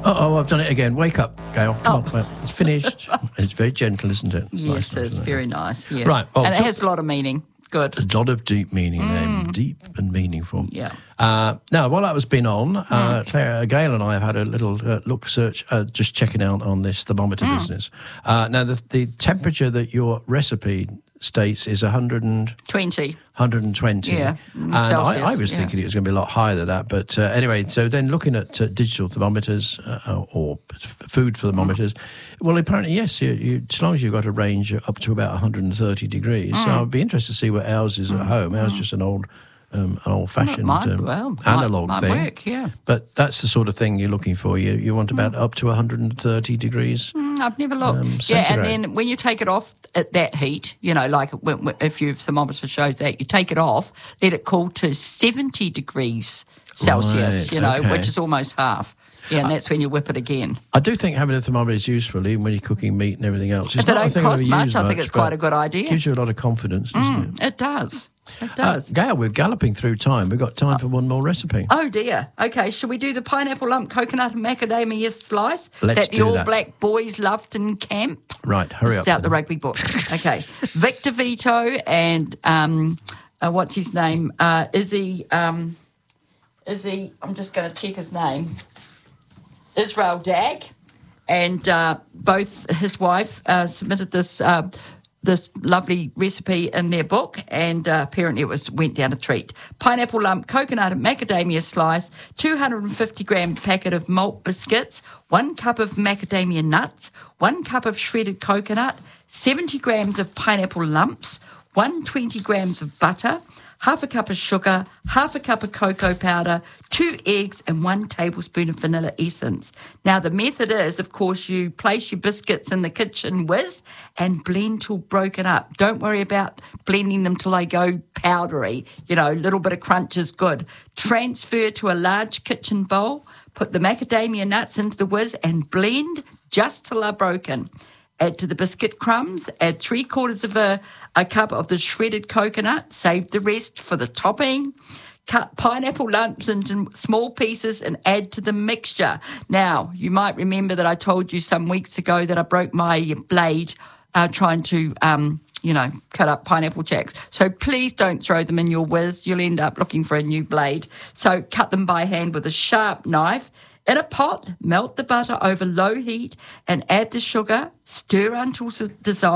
Oh, I've done it again. Wake up, Gail. Come on. Well, it's finished. It's very gentle, isn't it? Yeah, Nice, it is. isn't it? Very nice, yeah. Right. Well, and it has a lot of meaning. Good. A lot of deep meaning there. Deep and meaningful. Yeah. Now, while that was been on, Claire, Gail and I have had a little search, just checking out on this thermometer business. Now, the temperature that your recipe states is 120. Yeah. And Celsius, I was thinking it was going to be a lot higher than that. But anyway, so then looking at digital thermometers or food thermometers, well, apparently, yes, you, as long as you've got a range up to about 130 degrees. So I'd be interested to see what ours is at home. Ours is just an old-fashioned analog might thing. Work, yeah. But that's the sort of thing you're looking for. You want about up to 130 degrees. I've never looked. And then when you take it off at that heat, like if your thermometer shows that, you take it off, let it cool to 70 degrees Celsius, okay. which is almost half. Yeah, and that's when you whip it again. I do think having a thermometer is useful, even when you're cooking meat and everything else. If it don't cost much, I think it's quite a good idea. It gives you a lot of confidence, doesn't it? It does. It does. Gail, we're galloping through time. We've got time for one more recipe. Oh, dear. Okay, should we do the pineapple lump coconut and macadamia slice Let's that the do All that. Black boys loved in camp? Right, hurry up. Out the rugby book. Okay. Victor Vito and what's his name? Izzy, I'm just going to check his name. Israel Dag. And both his wife submitted this lovely recipe in their book, and apparently it went down a treat. Pineapple lump, coconut and macadamia slice, 250-gram packet of malt biscuits, 1 cup of macadamia nuts, 1 cup of shredded coconut, 70 grams of pineapple lumps, 120 grams of butter, half a cup of sugar, half a cup of cocoa powder, 2 eggs and 1 tablespoon of vanilla essence. Now, the method is, of course, you place your biscuits in the kitchen whiz and blend till broken up. Don't worry about blending them till they go powdery. A little bit of crunch is good. Transfer to a large kitchen bowl, put the macadamia nuts into the whiz and blend just till they're broken. Add to the biscuit crumbs, add 3/4 of a cup of the shredded coconut, save the rest for the topping. Cut pineapple lumps into small pieces and add to the mixture. Now, you might remember that I told you some weeks ago that I broke my blade trying to, cut up pineapple checks. So please don't throw them in your whiz. You'll end up looking for a new blade. So cut them by hand with a sharp knife. In a pot, melt the butter over low heat and add the sugar. Stir until dissolved.